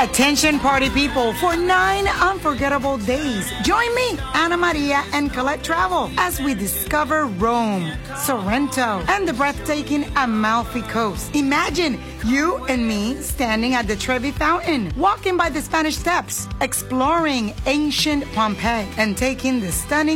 Attention party people, for 9 unforgettable days, join me, Ana Maria and Colette Travel, as we discover Rome, Sorrento, and the breathtaking Amalfi Coast. Imagine you and me standing at the Trevi Fountain, walking by the Spanish Steps, exploring ancient Pompeii, and taking the stunning